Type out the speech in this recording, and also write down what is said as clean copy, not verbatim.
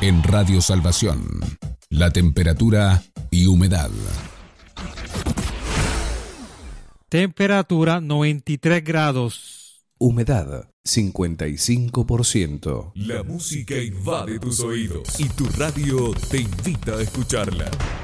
En Radio Salvación, la temperatura y humedad. Temperatura 93 grados. Humedad 55%. La música invade tus oídos y tu radio te invita a escucharla.